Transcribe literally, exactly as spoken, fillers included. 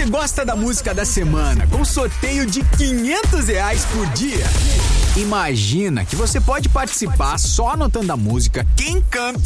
gosta da música da semana com sorteio de quinhentos reais por dia? Imagina que você pode participar só anotando a música, quem canta